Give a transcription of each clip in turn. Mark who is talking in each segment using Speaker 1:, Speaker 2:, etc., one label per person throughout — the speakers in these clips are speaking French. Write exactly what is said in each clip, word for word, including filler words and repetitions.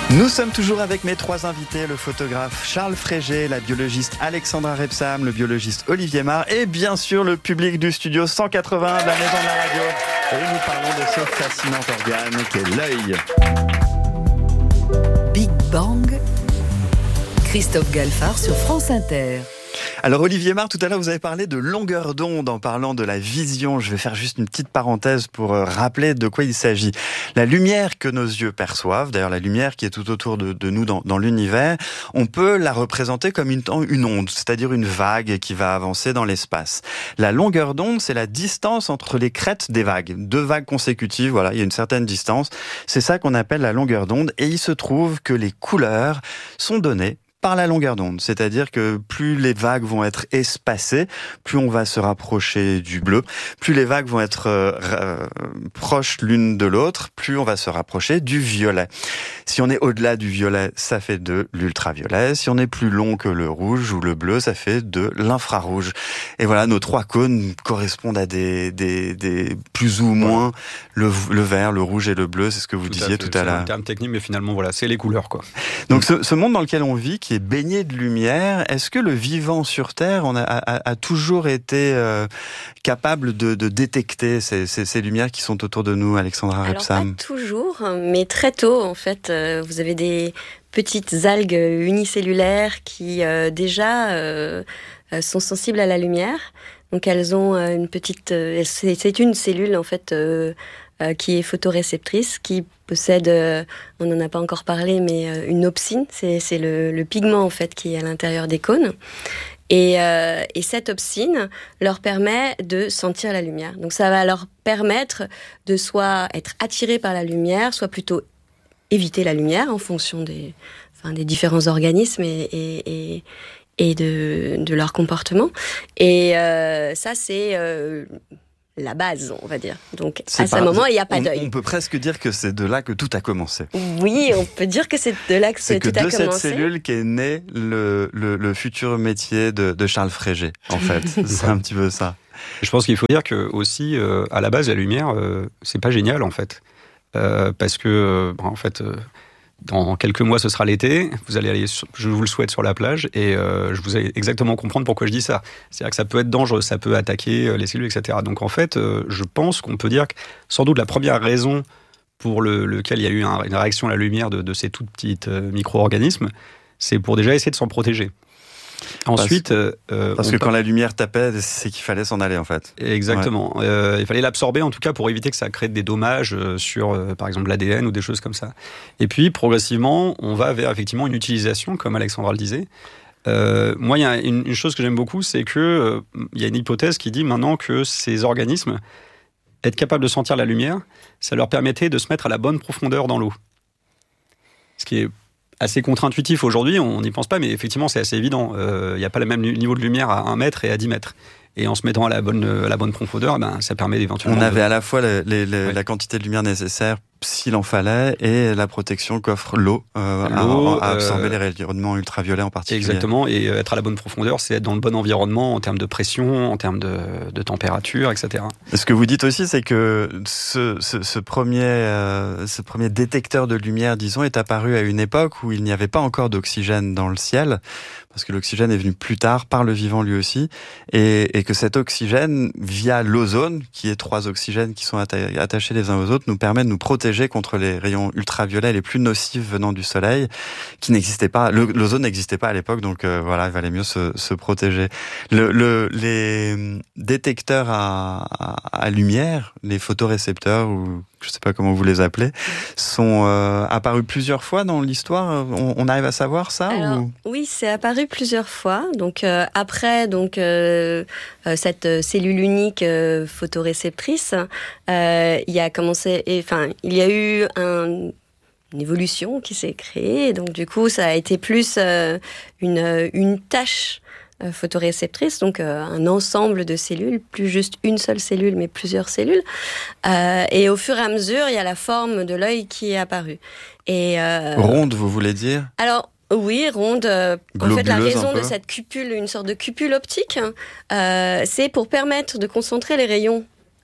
Speaker 1: Nous sommes toujours avec mes trois invités, le photographe Charles Frégé, la biologiste Alexandra Repsam, le biologiste Olivier Marr et bien sûr le public du studio cent quatre-vingts de la Maison de la Radio. Et nous parlons de ce fascinant organe qu'est l'œil.
Speaker 2: Big Bang, Christophe Galfard sur France Inter.
Speaker 1: Alors Olivier Marr, tout à l'heure vous avez parlé de longueur d'onde en parlant de la vision. Je vais faire juste une petite parenthèse pour rappeler de quoi il s'agit. La lumière que nos yeux perçoivent, d'ailleurs la lumière qui est tout autour de, de nous dans, dans l'univers, on peut la représenter comme une, une onde, c'est-à-dire une vague qui va avancer dans l'espace. La longueur d'onde, c'est la distance entre les crêtes des vagues. Deux vagues consécutives, voilà, il y a une certaine distance. C'est ça qu'on appelle la longueur d'onde et il se trouve que les couleurs sont données par la longueur d'onde, c'est-à-dire que plus les vagues vont être espacées, plus on va se rapprocher du bleu, plus les vagues vont être euh, proches l'une de l'autre, plus on va se rapprocher du violet. Si on est au-delà du violet, ça fait de l'ultraviolet. Si on est plus long que le rouge ou le bleu, ça fait de l'infrarouge. Et voilà, nos trois cônes correspondent à des, des, des plus ou moins le, le vert, le rouge et le bleu. C'est ce que vous tout disiez à tout à l'heure.
Speaker 3: C'est un terme technique, mais finalement, voilà, c'est les couleurs, quoi.
Speaker 1: Donc, ce, ce monde dans lequel on vit, qui est baigné de lumière, est-ce que le vivant sur Terre on a, a, a toujours été euh, capable de, de détecter ces, ces, ces lumières qui sont autour de nous, Alexandra Repsam?
Speaker 4: Alors pas toujours, mais très tôt en fait. Euh, vous avez des petites algues unicellulaires qui euh, déjà euh, sont sensibles à la lumière. Donc elles ont une petite, euh, c'est, c'est une cellule en fait euh, euh, qui est photoréceptrice, qui possède, euh, on n'en a pas encore parlé, mais euh, une opsine, c'est, c'est le, le pigment en fait qui est à l'intérieur des cônes. Et, euh, et cette opsine leur permet de sentir la lumière. Donc ça va leur permettre de soit être attirés par la lumière, soit plutôt éviter la lumière en fonction des, enfin, des différents organismes et, et, et, et de, de leur comportement. Et euh, ça, c'est euh, la base, on va dire. Donc c'est à ce moment, il n'y a pas
Speaker 1: on,
Speaker 4: d'œil.
Speaker 1: On peut presque dire que c'est de là que tout a commencé.
Speaker 4: Oui, on peut dire que c'est de là que,
Speaker 1: c'est
Speaker 4: tout
Speaker 1: que
Speaker 4: a commencé.
Speaker 1: C'est de cette cellule qu'est né le, le, le futur métier de, de Charles Frégé, en fait. C'est un petit peu ça.
Speaker 3: Je pense qu'il faut dire que aussi, euh, à la base, la lumière, euh, c'est pas génial, en fait. Euh, parce que, euh, bon, en fait... Euh, Dans quelques mois, ce sera l'été. Vous allez aller, je vous le souhaite, sur la plage. Et euh, je vous ai exactement comprendre pourquoi je dis ça. C'est-à-dire que ça peut être dangereux, ça peut attaquer les cellules, et cetera. Donc en fait, euh, je pense qu'on peut dire que sans doute la première raison pour le, lequel il y a eu un, une réaction à la lumière de, de ces tout petits euh, micro-organismes, c'est pour déjà essayer de s'en protéger. Ensuite,
Speaker 1: parce,
Speaker 3: euh,
Speaker 1: parce que quand la lumière tapait, c'est qu'il fallait s'en aller en fait.
Speaker 3: Exactement. Ouais. Euh, il fallait l'absorber en tout cas pour éviter que ça crée des dommages sur, euh, par exemple, l'A D N ou des choses comme ça. Et puis progressivement, on va vers effectivement une utilisation, comme Alexandra le disait. Euh, moi, il y a une, une chose que j'aime beaucoup, c'est que euh, il y a une hypothèse qui dit maintenant que ces organismes, être capables de sentir la lumière, ça leur permettait de se mettre à la bonne profondeur dans l'eau. Ce qui est assez contre-intuitif aujourd'hui, on n'y pense pas, mais effectivement, c'est assez évident. Il euh, n'y a pas le même niveau de lumière à un mètre et à dix mètres. Et en se mettant à la bonne, à la bonne profondeur, ben, ça permet éventuellement...
Speaker 1: On avait
Speaker 3: de...
Speaker 1: à la fois les, les, les,
Speaker 3: ouais.
Speaker 1: la quantité de lumière nécessaire s'il en fallait et la protection qu'offre l'eau, euh,
Speaker 3: l'eau
Speaker 1: à, à absorber
Speaker 3: euh...
Speaker 1: les rayonnements ultraviolets en particulier.
Speaker 3: Exactement, et être à la bonne profondeur, c'est être dans le bon environnement en termes de pression, en termes de, de température, et cetera.
Speaker 1: Ce que vous dites aussi, c'est que ce, ce, ce, premier, euh, ce premier détecteur de lumière, disons, est apparu à une époque où il n'y avait pas encore d'oxygène dans le ciel, parce que l'oxygène est venu plus tard par le vivant lui aussi, et, et que cet oxygène, via l'ozone, qui est trois oxygènes qui sont atta- attachés les uns aux autres, nous permet de nous protéger contre les rayons ultraviolets les plus nocifs venant du soleil, qui n'existaient pas. Le, l'ozone n'existait pas à l'époque, donc euh, voilà, il valait mieux se, se protéger. Le, le, les détecteurs à, à, à lumière, les photorécepteurs, ou je ne sais pas comment vous les appelez, sont euh, apparus plusieurs fois dans l'histoire. On, on arrive à savoir ça?
Speaker 4: Alors,
Speaker 1: ou...
Speaker 4: oui, c'est apparu plusieurs fois. Donc euh, après, donc euh, cette cellule unique euh, photoréceptrice, euh, il y a commencé, enfin, il y a eu un une évolution qui s'est créée. Donc du coup, ça a été plus euh, une une tâche euh, photoréceptrice, donc euh, un ensemble de cellules, plus juste une seule cellule, mais plusieurs cellules. Euh, et au fur et à mesure, il y a la forme de l'œil qui est apparue. Et euh,
Speaker 1: ronde, vous voulez dire?
Speaker 4: Alors. Oui, ronde. Euh, en fait, la raison de cette cupule, une sorte de cupule optique, euh, c'est pour permettre de concentrer les rayons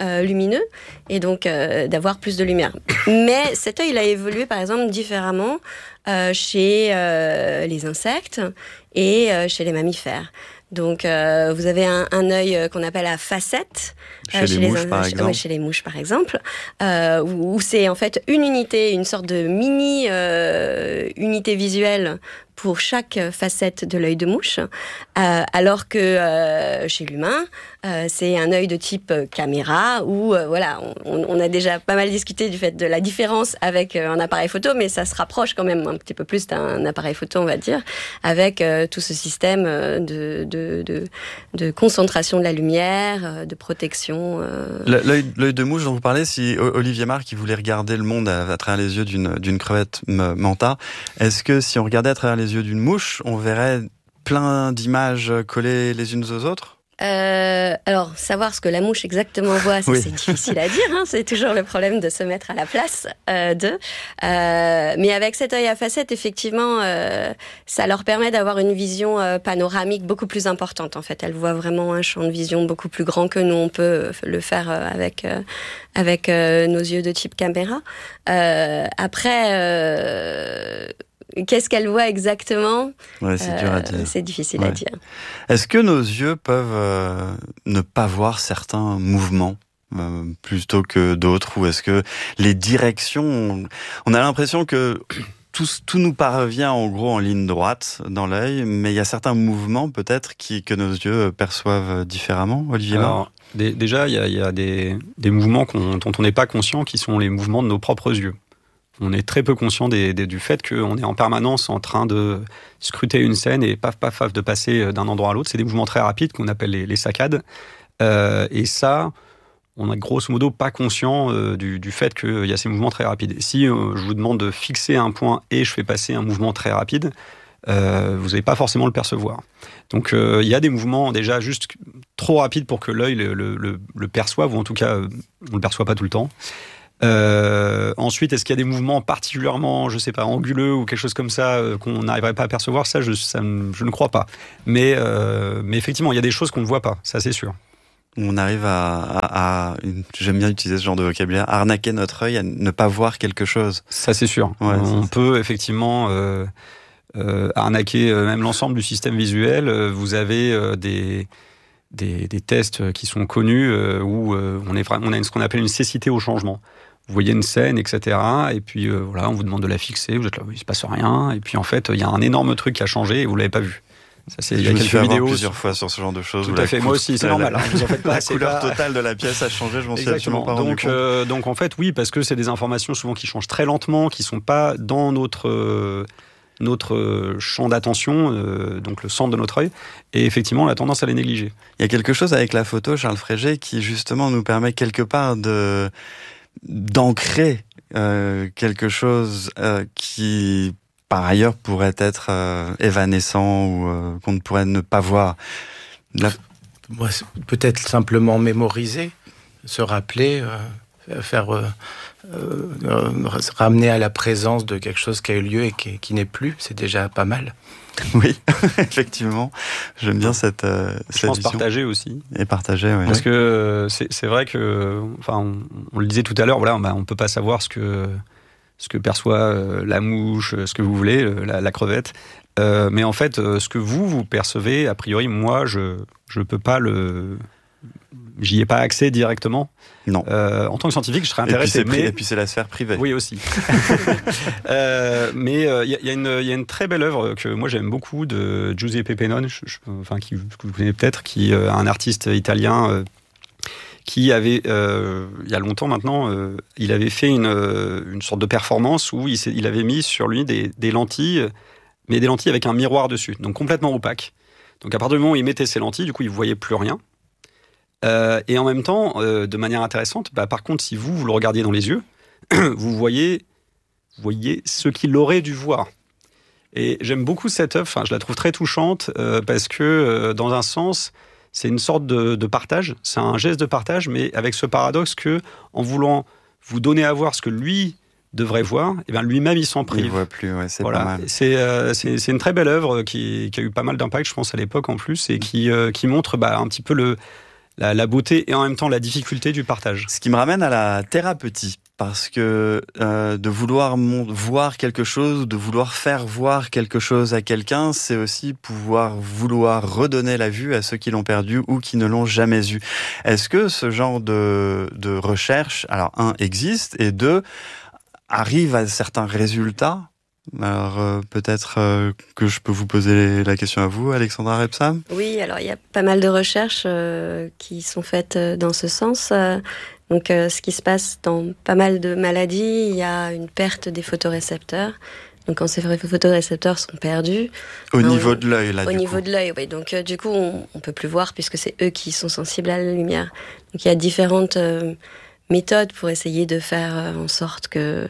Speaker 4: euh, lumineux et donc euh, d'avoir plus de lumière. Mais cet œil, il a évolué par exemple différemment euh, chez euh, les insectes et euh, chez les mammifères. Donc, euh, vous avez un, un œil qu'on appelle à facette.
Speaker 1: Chez, euh, chez les mouches,
Speaker 4: les,
Speaker 1: par
Speaker 4: chez,
Speaker 1: exemple.
Speaker 4: Ouais, chez les mouches, par exemple. Euh, où, où c'est en fait une unité, une sorte de mini euh, unité visuelle pour chaque facette de l'œil de mouche. Euh, alors que euh, chez l'humain, euh, c'est un œil de type caméra où, euh, voilà, on, on a déjà pas mal discuté du fait de la différence avec un appareil photo, mais ça se rapproche quand même un petit peu plus d'un appareil photo, on va dire, avec euh, tout ce système de, de, de, de concentration de la lumière, de protection. Euh...
Speaker 1: L'œil, l'œil de mouche dont vous parlez, si Olivier Marc qui voulait regarder le monde à, à travers les yeux d'une, d'une crevette manta, est-ce que si on regardait à travers les yeux d'une mouche, on verrait plein d'images collées les unes aux autres ?
Speaker 4: Euh, alors, savoir ce que la mouche exactement voit, ça, oui. c'est difficile à dire. Hein, c'est toujours le problème de se mettre à la place euh, d'eux. Euh, mais avec cet œil à facettes, effectivement, euh, ça leur permet d'avoir une vision euh, panoramique beaucoup plus importante. En fait, elles voient vraiment un champ de vision beaucoup plus grand que nous, on peut le faire euh, avec euh, avec euh, nos yeux de type caméra. Euh, après. Euh, Qu'est-ce qu'elle voit exactement ?
Speaker 1: Ouais, c'est euh, dur à dire.
Speaker 4: C'est difficile
Speaker 1: ouais.
Speaker 4: à dire.
Speaker 1: Est-ce que nos yeux peuvent euh, ne pas voir certains mouvements euh, plutôt que d'autres ? Ou est-ce que les directions... On, on a l'impression que tout, tout nous parvient en gros en ligne droite dans l'œil, mais il y a certains mouvements peut-être qui, que nos yeux perçoivent différemment, Olivier Marc ?
Speaker 3: Déjà, il y a, il y a des, des mouvements qu'on, dont on n'est pas conscient, qui sont les mouvements de nos propres yeux. On est très peu conscient des, des, du fait qu'on est en permanence en train de scruter une scène et paf, paf, paf, de passer d'un endroit à l'autre. C'est des mouvements très rapides qu'on appelle les, les saccades. Euh, et ça, on n'est grosso modo pas conscient euh, du, du fait qu'il y a ces mouvements très rapides. Et si euh, je vous demande de fixer un point et je fais passer un mouvement très rapide, euh, vous n'allez pas forcément le percevoir. Donc euh, il y a des mouvements déjà juste trop rapides pour que l'œil le, le, le, le perçoive, ou en tout cas, on ne le perçoit pas tout le temps. Euh, ensuite, est-ce qu'il y a des mouvements particulièrement, je sais pas, anguleux ou quelque chose comme ça euh, qu'on n'arriverait pas à percevoir ? Ça, je, ça, je ne crois pas. Mais, euh, mais effectivement, il y a des choses qu'on ne voit pas, ça c'est sûr.
Speaker 1: On arrive à, à, à, j'aime bien utiliser ce genre de vocabulaire, arnaquer notre œil à ne pas voir quelque chose.
Speaker 3: Ça c'est sûr. Ouais, on c'est peut ça. effectivement euh, euh, arnaquer même l'ensemble du système visuel. Vous avez euh, des Des, des tests qui sont connus euh, où euh, on, est, on a ce qu'on appelle une cécité au changement. Vous voyez une scène, et cetera. Et puis euh, voilà, on vous demande de la fixer. Vous êtes là, il se passe rien. Et puis en fait, il y a un énorme truc qui a changé et vous l'avez pas vu. Ça, c'est, il y a quelques vidéos
Speaker 1: plusieurs fois sur ce genre de choses.
Speaker 3: Tout à fait. Moi aussi, c'est normal. Hein, vous en faites pas,
Speaker 1: la
Speaker 3: c'est
Speaker 1: couleur
Speaker 3: pas...
Speaker 1: totale de la pièce a changé. Je m'en suis absolument pas rendu
Speaker 3: donc,
Speaker 1: compte.
Speaker 3: Euh, donc en fait, oui, parce que c'est des informations souvent qui changent très lentement, qui sont pas dans notre euh, notre champ d'attention, euh, donc le centre de notre œil, et effectivement, on a tendance à les négliger.
Speaker 1: Il y a quelque chose avec la photo, Charles Frégé, qui justement nous permet quelque part de d'ancrer euh, quelque chose euh, qui, par ailleurs, pourrait être euh, évanescent ou euh, qu'on ne pourrait ne pas voir. La...
Speaker 5: Moi, peut-être simplement mémoriser, se rappeler, euh, faire... Euh... Euh, ramener à la présence de quelque chose qui a eu lieu et qui, qui n'est plus, c'est déjà pas mal.
Speaker 1: Oui, effectivement. J'aime bien cette, euh,
Speaker 3: Je
Speaker 1: cette
Speaker 3: pense
Speaker 1: vision.
Speaker 3: Partager aussi.
Speaker 1: Et partager, oui.
Speaker 3: Parce oui. que c'est, c'est vrai que, enfin, on, on le disait tout à l'heure, voilà, bah, on peut pas savoir ce que ce que perçoit euh, la mouche, ce que vous voulez, la, la crevette. Euh, mais en fait, euh, ce que vous vous percevez, a priori, moi, je je peux pas le J'y ai pas accès directement.
Speaker 1: Non.
Speaker 3: Euh, en tant que scientifique, je serais intéressé.
Speaker 1: Et puis c'est,
Speaker 3: mais...
Speaker 1: et puis c'est la sphère privée.
Speaker 3: Oui, aussi. euh, mais il euh, y, y, y a une très belle œuvre que moi j'aime beaucoup de Giuseppe Pennone, je, je, enfin, qui, que vous connaissez peut-être, qui est euh, un artiste italien euh, qui avait, euh, il y a longtemps maintenant, euh, il avait fait une, euh, une sorte de performance où il, il avait mis sur lui des, des lentilles, mais des lentilles avec un miroir dessus, donc complètement opaque. Donc à partir du moment où il mettait ses lentilles, du coup il ne voyait plus rien. Euh, et en même temps, euh, de manière intéressante, bah, par contre, si vous, vous le regardiez dans les yeux, vous voyez, vous voyez ce qu'il aurait dû voir. Et j'aime beaucoup cette œuvre, enfin, je la trouve très touchante, euh, parce que, euh, dans un sens, c'est une sorte de, de partage, c'est un geste de partage, mais avec ce paradoxe que, en voulant vous donner à voir ce que lui devrait voir, et bien lui-même il s'en prive.
Speaker 1: Il voit plus, ouais, c'est
Speaker 3: voilà.
Speaker 1: pas mal.
Speaker 3: C'est, euh, c'est, c'est une très belle œuvre qui, qui a eu pas mal d'impact, je pense, à l'époque en plus, et qui, euh, qui montre bah, un petit peu le... la, la beauté et en même temps la difficulté du partage.
Speaker 1: Ce qui me ramène à la thérapeutie. Parce que euh, de vouloir mon- voir quelque chose, de vouloir faire voir quelque chose à quelqu'un, c'est aussi pouvoir vouloir redonner la vue à ceux qui l'ont perdu ou qui ne l'ont jamais eu. Est-ce que ce genre de, de recherche, alors un, existe, et deux, arrive à certains résultats? Alors euh, peut-être euh, que je peux vous poser la question à vous, Alexandra Rebsam.
Speaker 4: Oui, alors il y a pas mal de recherches euh, qui sont faites euh, dans ce sens. Euh, donc euh, ce qui se passe dans pas mal de maladies, il y a une perte des photorécepteurs. Donc quand ces photorécepteurs sont perdus...
Speaker 1: Au
Speaker 4: on,
Speaker 1: niveau de l'œil, là,
Speaker 4: Au
Speaker 1: du
Speaker 4: niveau
Speaker 1: coup.
Speaker 4: de l'œil, oui. Donc euh, du coup, on ne peut plus voir puisque c'est eux qui sont sensibles à la lumière. Donc il y a différentes euh, méthodes pour essayer de faire euh, en sorte que...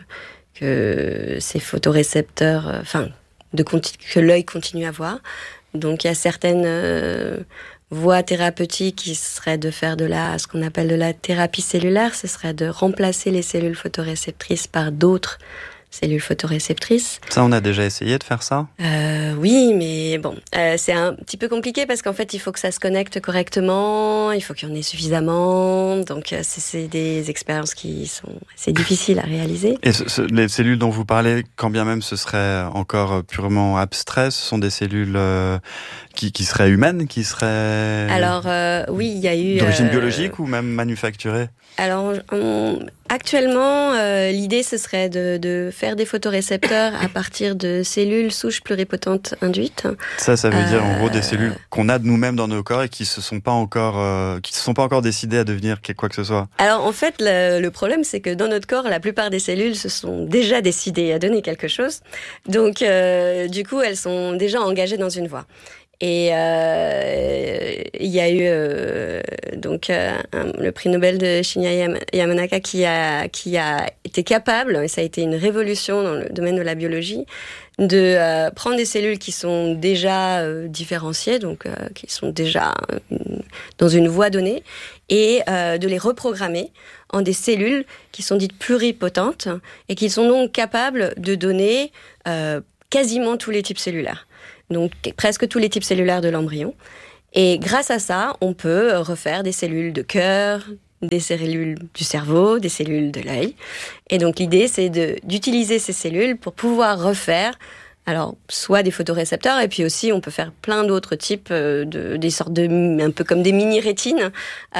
Speaker 4: que ces photorécepteurs, euh, enfin, de conti- que l'œil continue à voir. Donc, il y a certaines euh, voies thérapeutiques qui seraient de faire de la, ce qu'on appelle de la thérapie cellulaire. Ce serait de remplacer les cellules photoréceptrices par d'autres cellules photoréceptrices.
Speaker 1: Ça, on a déjà essayé de faire ça?
Speaker 4: Euh, oui, mais bon, euh, c'est un petit peu compliqué parce qu'en fait, il faut que ça se connecte correctement, il faut qu'il y en ait suffisamment. Donc, euh, c'est, c'est des expériences qui sont assez difficiles à réaliser.
Speaker 1: Et ce, ce, les cellules dont vous parlez, quand bien même ce serait encore purement abstrait, ce sont des cellules euh, qui, qui seraient humaines, qui seraient...
Speaker 4: Alors, euh, oui, il y a eu...
Speaker 1: D'origine
Speaker 4: euh,
Speaker 1: biologique ou même manufacturée?
Speaker 4: Alors, on, actuellement, euh, l'idée, ce serait de, de faire des photorécepteurs à partir de cellules souches pluripotentes induites.
Speaker 1: Ça, ça veut
Speaker 4: Euh,
Speaker 1: dire en gros des cellules qu'on a de nous-mêmes dans nos corps et qui se sont pas encore, euh, qui se sont pas encore décidées à devenir quoi que ce soit.
Speaker 4: Alors, en fait, le, le problème, c'est que dans notre corps, la plupart des cellules se sont déjà décidées à donner quelque chose. Donc, euh, du coup, elles sont déjà engagées dans une voie. Et euh, il y a eu euh, donc euh, un, le prix Nobel de Shinya Yamanaka qui a qui a été capable, et ça a été une révolution dans le domaine de la biologie, de euh, prendre des cellules qui sont déjà euh, différenciées, donc euh, qui sont déjà euh, dans une voie donnée, et euh, de les reprogrammer en des cellules qui sont dites pluripotentes et qui sont donc capables de donner euh, quasiment tous les types cellulaires. Donc presque tous les types cellulaires de l'embryon. Et grâce à ça, on peut refaire des cellules de cœur, des cellules du cerveau, des cellules de l'œil. Et donc l'idée, c'est de, d'utiliser ces cellules pour pouvoir refaire, alors soit des photorécepteurs, et puis aussi on peut faire plein d'autres types, de, des sortes de, un peu comme des mini-rétines,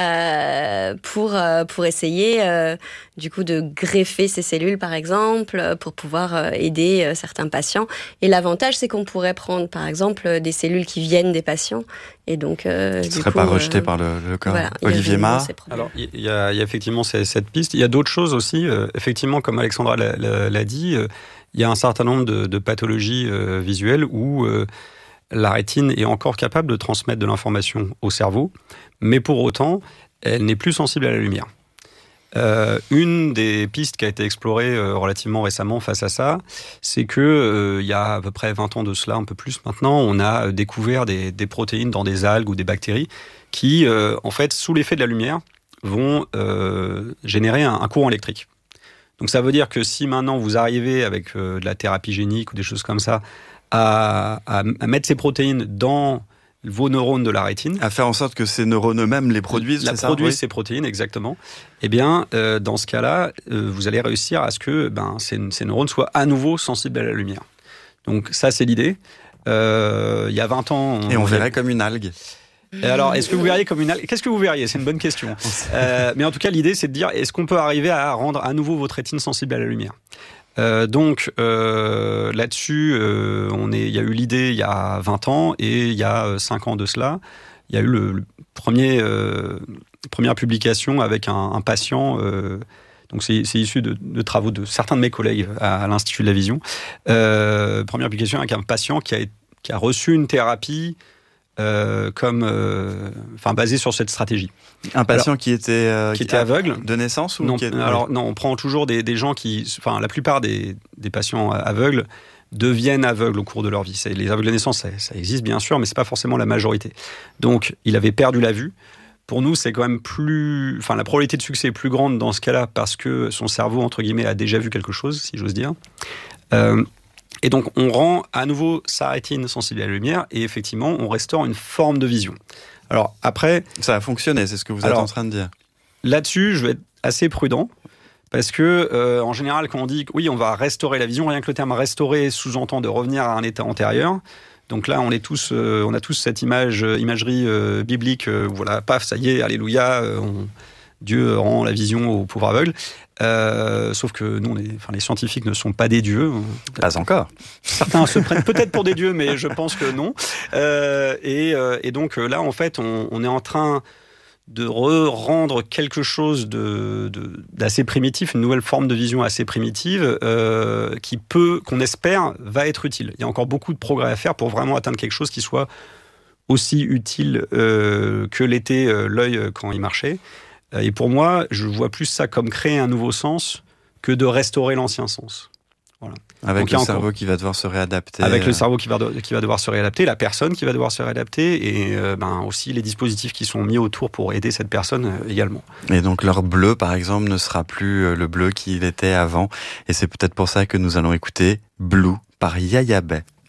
Speaker 4: euh, pour, euh, pour essayer euh, du coup de greffer ces cellules par exemple, pour pouvoir euh, aider euh, certains patients. Et l'avantage, c'est qu'on pourrait prendre par exemple des cellules qui viennent des patients, et donc euh,
Speaker 1: Qui ne
Speaker 4: du
Speaker 1: seraient
Speaker 4: coup,
Speaker 1: pas rejetées
Speaker 4: euh,
Speaker 1: par le, le corps.
Speaker 4: voilà,
Speaker 1: Olivier Marr.
Speaker 3: Alors, il y, y a effectivement cette, cette piste. Il y a d'autres choses aussi. Euh, effectivement, comme Alexandra l'a, l'a, l'a dit, euh, il y a un certain nombre de, de pathologies euh, visuelles où euh, la rétine est encore capable de transmettre de l'information au cerveau, mais pour autant, elle n'est plus sensible à la lumière. Euh, une des pistes qui a été explorée euh, relativement récemment face à ça, c'est que euh, il y a à peu près vingt ans de cela, un peu plus maintenant, on a découvert des, des protéines dans des algues ou des bactéries qui, euh, en fait, sous l'effet de la lumière, vont euh, générer un, un courant électrique. Donc ça veut dire que si maintenant vous arrivez avec euh, de la thérapie génique ou des choses comme ça à, à, à mettre ces protéines dans vos neurones de la rétine,
Speaker 1: à faire en sorte que ces neurones eux-mêmes les produisent,
Speaker 3: la
Speaker 1: c'est ça?
Speaker 3: produisent
Speaker 1: Oui.
Speaker 3: ces protéines, exactement. Eh bien, euh, dans ce cas-là, euh, vous allez réussir à ce que ben, ces, ces neurones soient à nouveau sensibles à la lumière. Donc ça, c'est l'idée. Euh, il y a vingt ans...
Speaker 1: Et on
Speaker 3: on
Speaker 1: verrait comme une algue.
Speaker 3: Et alors, est-ce que vous verriez comme une algue? Qu'est-ce que vous verriez? C'est une bonne question. Euh, mais en tout cas, l'idée, c'est de dire, est-ce qu'on peut arriver à rendre à nouveau votre rétine sensible à la lumière? Euh, donc euh, là-dessus, euh, on est, il y a eu l'idée il y a vingt ans et il y a cinq ans de cela, il y a eu le, le premier euh, première publication avec un, un patient. Euh, donc c'est, c'est issu de, de travaux de certains de mes collègues à, à l'Institut de la Vision. Euh, première publication avec un patient qui a, qui a reçu une thérapie. Euh, comme, euh, enfin, basé sur cette stratégie.
Speaker 1: Un patient
Speaker 3: alors,
Speaker 1: qui était, euh,
Speaker 3: qui était aveugle
Speaker 1: de naissance ou
Speaker 3: non,
Speaker 1: qui est...
Speaker 3: alors non, on prend toujours des, des gens qui, enfin, la plupart des, des patients aveugles deviennent aveugles au cours de leur vie. C'est, les aveugles de naissance, ça, ça existe bien sûr, mais c'est pas forcément la majorité. Donc, il avait perdu la vue. Pour nous, c'est quand même plus, enfin, la probabilité de succès est plus grande dans ce cas-là parce que son cerveau entre guillemets a déjà vu quelque chose, si j'ose dire. Euh, Et donc, on rend à nouveau sa rétine sensible à la lumière et effectivement, on restaure une forme de vision. Alors après,
Speaker 1: ça a fonctionné, c'est ce que vous
Speaker 3: alors,
Speaker 1: êtes en train de dire.
Speaker 3: Là-dessus, je vais être assez prudent. Parce que, euh, en général, quand on dit oui, on va restaurer la vision, rien que le terme restaurer sous-entend de revenir à un état antérieur. Donc là, on est tous, euh, on a tous cette image, imagerie euh, biblique. Euh, voilà, paf, ça y est, alléluia, euh, on, Dieu rend la vision aux pauvres aveugles. Euh, sauf que nous, on est, enfin, les scientifiques ne sont pas des dieux.
Speaker 1: Pas encore.
Speaker 3: Certains se prennent peut-être pour des dieux, mais je pense que non. Euh, et, euh, et donc là, en fait, on, on est en train de rendre quelque chose de, de, d'assez primitif, une nouvelle forme de vision assez primitive, euh, qui peut, qu'on espère, va être utile. Il y a encore beaucoup de progrès à faire pour vraiment atteindre quelque chose qui soit aussi utile euh, que l'était euh, l'œil quand il marchait. Et pour moi, je vois plus ça comme créer un nouveau sens que de restaurer l'ancien sens. Voilà.
Speaker 1: Avec
Speaker 3: Donc,
Speaker 1: le
Speaker 3: encore,
Speaker 1: cerveau qui va devoir se réadapter.
Speaker 3: Avec le cerveau qui va, de, qui va devoir se réadapter, la personne qui va devoir se réadapter, et euh, ben, aussi les dispositifs qui sont mis autour pour aider cette personne euh, également.
Speaker 1: Et donc leur bleu, par exemple, ne sera plus le bleu qu'il était avant. Et c'est peut-être pour ça que nous allons écouter Blue par Yaya Bay.